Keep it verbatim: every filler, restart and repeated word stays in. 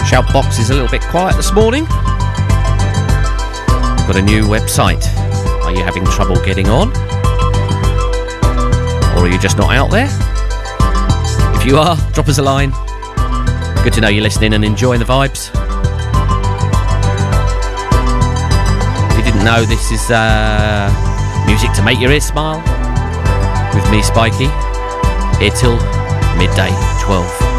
Shoutbox is a little bit quiet this morning. Got a new website. Are you having trouble getting on? Or are you just not out there? If you are, drop us a line. Good to know you're listening and enjoying the vibes. If you didn't know, this is uh, music to make your ears smile with me, Spikey, here till midday, twelve.